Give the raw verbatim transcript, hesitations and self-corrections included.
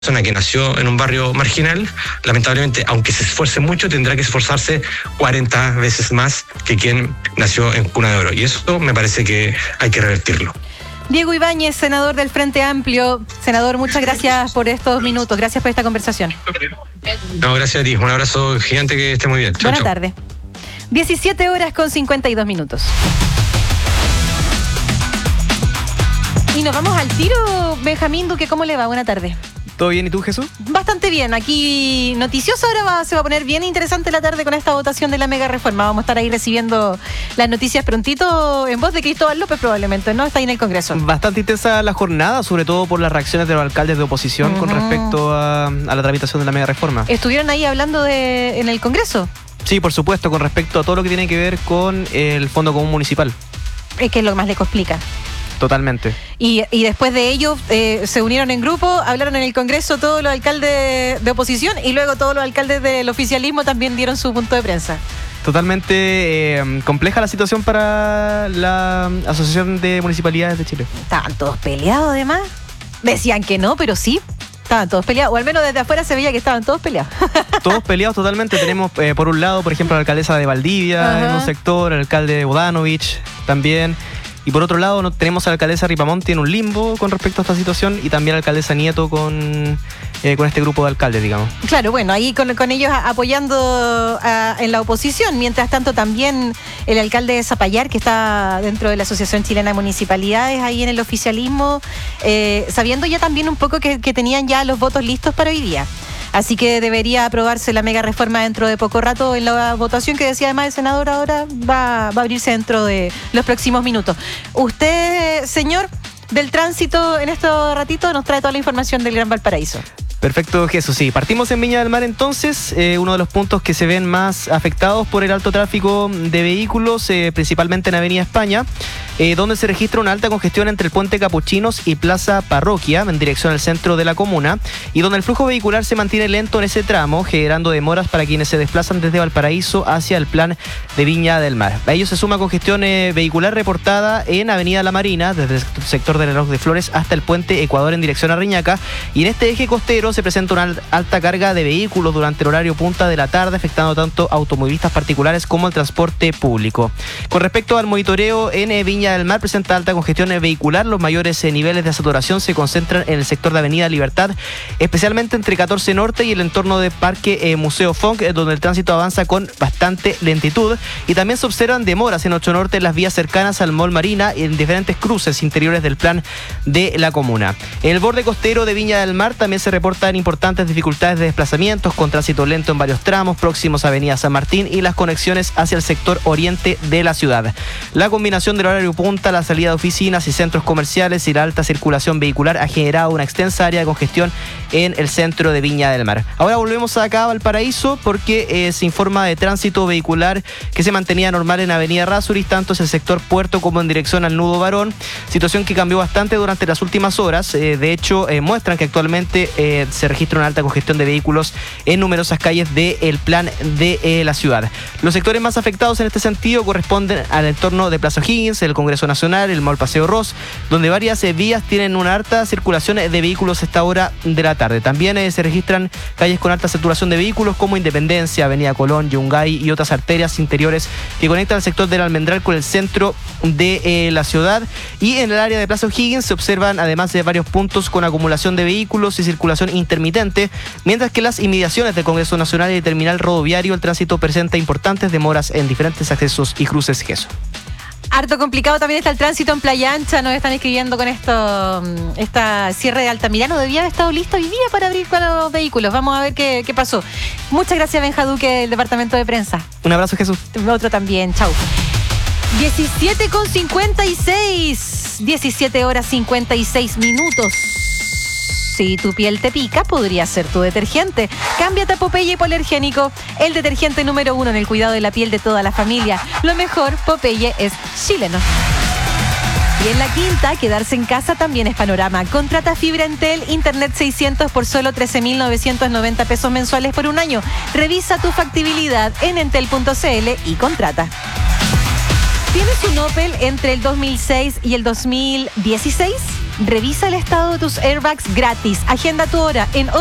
persona que nació en un barrio marginal, lamentablemente, aunque se esfuerce mucho, tendrá que esforzarse cuarenta veces más que quien nació en cuna de oro. Y eso me parece que hay que revertirlo. Diego Ibáñez, senador del Frente Amplio. Senador, muchas gracias por estos minutos. Gracias por esta conversación. No, gracias a ti. Un abrazo gigante, que esté muy bien. Chau, Buenas chau. tardes. diecisiete horas con cincuenta y dos minutos. Y nos vamos al tiro, Benjamín Duque. ¿Cómo le va? Buena tarde. ¿Todo bien? ¿Y tú, Jesús? Bastante bien. Aquí noticioso. Ahora va, se va a poner bien interesante la tarde con esta votación de la mega reforma. Vamos a estar ahí recibiendo las noticias prontito en voz de Cristóbal López probablemente, ¿no? Está ahí en el Congreso. Bastante intensa la jornada, sobre todo por las reacciones de los alcaldes de oposición uh-huh. con respecto a, a la tramitación de la mega reforma. ¿Estuvieron ahí hablando de en el Congreso? Sí, por supuesto, con respecto a todo lo que tiene que ver con el Fondo Común Municipal. Es que es lo que más le complica. Totalmente. Y, y después de ello eh, se unieron en grupo, hablaron en el Congreso todos los alcaldes de oposición y luego todos los alcaldes del oficialismo también dieron su punto de prensa. Totalmente eh, compleja la situación para la Asociación de Municipalidades de Chile. Estaban todos peleados además. Decían que no, pero sí. Estaban todos peleados, o al menos desde afuera se veía que estaban todos peleados. Todos peleados totalmente. Tenemos eh, por un lado, por ejemplo, la alcaldesa de Valdivia Ajá. en un sector, el alcalde de Bodanovich también. Y por otro lado no, tenemos a la alcaldesa Ripamonti en un limbo con respecto a esta situación y también a la alcaldesa Nieto con, eh, con este grupo de alcaldes, digamos. Claro, bueno, ahí con, con ellos apoyando a, en la oposición. Mientras tanto también el alcalde de Zapallar, que está dentro de la Asociación Chilena de Municipalidades, ahí en el oficialismo, eh, sabiendo ya también un poco que, que tenían ya los votos listos para hoy día. Así que debería aprobarse la mega reforma dentro de poco rato en la votación que decía además el senador ahora va, va a abrirse dentro de los próximos minutos. Usted, señor del tránsito, en este ratito nos trae toda la información del Gran Valparaíso. Perfecto, Jesús. Sí, partimos en Viña del Mar entonces, eh, uno de los puntos que se ven más afectados por el alto tráfico de vehículos, eh, principalmente en Avenida España, eh, donde se registra una alta congestión entre el Puente Capuchinos y Plaza Parroquia, en dirección al centro de la comuna, y donde el flujo vehicular se mantiene lento en ese tramo, generando demoras para quienes se desplazan desde Valparaíso hacia el plan de Viña del Mar. A ello se suma congestión eh, vehicular reportada en Avenida La Marina, desde el sector del Reloj de Flores hasta el Puente Ecuador en dirección a Reñaca, y en este eje costero se presenta una alta carga de vehículos durante el horario punta de la tarde, afectando tanto automovilistas particulares como el transporte público. Con respecto al monitoreo en Viña del Mar, presenta alta congestión vehicular. Los mayores niveles de saturación se concentran en el sector de Avenida Libertad, especialmente entre catorce Norte y el entorno de Parque eh, Museo Funk, donde el tránsito avanza con bastante lentitud, y también se observan demoras en ocho Norte en las vías cercanas al Mall Marina y en diferentes cruces interiores del plan de la comuna. En el borde costero de Viña del Mar también se reportan importantes dificultades de desplazamientos, con tránsito lento en varios tramos próximos a Avenida San Martín y las conexiones hacia el sector oriente de la ciudad. La combinación del horario punta, la salida de oficinas y centros comerciales y la alta circulación vehicular ha generado una extensa área de congestión en el centro de Viña del Mar. Ahora volvemos acá a Valparaíso porque eh, se informa de tránsito vehicular que se mantenía normal en Avenida Rasuris, tanto en el sector Puerto como en dirección al Nudo Barón, situación que cambió bastante durante las últimas horas. Eh, de hecho, eh, muestran que actualmente eh, se registra una alta congestión de vehículos en numerosas calles del plan de eh, la ciudad. Los sectores más afectados en este sentido corresponden al entorno de Plaza O'Higgins, el Congreso Nacional, el Mall Paseo Ross, donde varias eh, vías tienen una alta circulación de vehículos a esta hora de la tarde. También eh, se registran calles con alta saturación de vehículos como Independencia, Avenida Colón, Yungay y otras arterias interiores que conectan el sector del Almendral con el centro de eh, la ciudad. Y en el área de Plaza O'Higgins se observan además de varios puntos con acumulación de vehículos y circulación intermitente, mientras que en las inmediaciones del Congreso Nacional y el terminal rodoviario el tránsito presenta importantes demoras en diferentes accesos y cruces. Jesús. Harto complicado también está el tránsito en Playa Ancha. Nos están escribiendo con esto, esta cierre de Altamirano. Debía haber estado listo hoy día para abrir para los vehículos. Vamos a ver qué, qué pasó. Muchas gracias, Benja Duque, del Departamento de Prensa. Un abrazo, Jesús. Otro también, chau. diecisiete con cincuenta y seis. diecisiete horas cincuenta y seis minutos. Si tu piel te pica, podría ser tu detergente. Cámbiate a Popeye Hipoalergénico, el detergente número uno en el cuidado de la piel de toda la familia. Lo mejor, Popeye es chileno. Y en la quinta, quedarse en casa también es panorama. Contrata fibra Entel, internet seiscientos por solo trece mil novecientos noventa pesos mensuales por un año. Revisa tu factibilidad en entel punto cl y contrata. ¿Tienes un Opel entre el dos mil seis y el dos mil dieciséis? Revisa el estado de tus airbags gratis. Agenda tu hora en